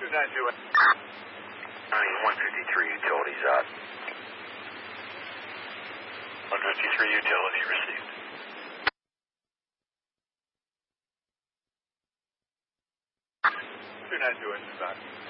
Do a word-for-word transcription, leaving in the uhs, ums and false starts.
two nine two. one fifty-three utilities out. one fifty-three utility received. two nine two engines out.